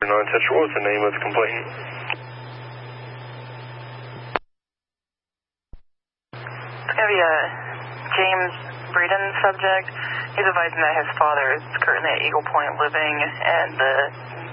Non-Central, what's the name of the complainant? It's going to be a James Breeden subject. He's advising that his father is currently at Eagle Point living, and the